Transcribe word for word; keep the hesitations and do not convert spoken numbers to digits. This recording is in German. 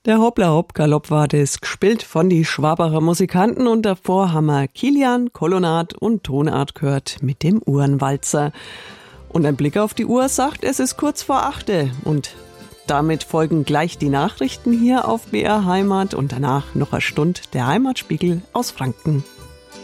Der Hoppla Hopp Galopp war das, gespielt von die Schwabacher Musikanten, und davor haben wir Kilian, Kolonat und Tonart gehört mit dem Uhrenwalzer. Und ein Blick auf die Uhr sagt, es ist kurz vor achte, und damit folgen gleich die Nachrichten hier auf B R Heimat und danach noch eine Stunde der Heimatspiegel aus Franken.